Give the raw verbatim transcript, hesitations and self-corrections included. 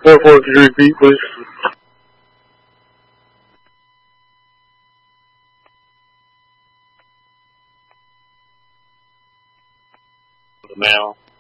Four four, could you repeat, please? The mail.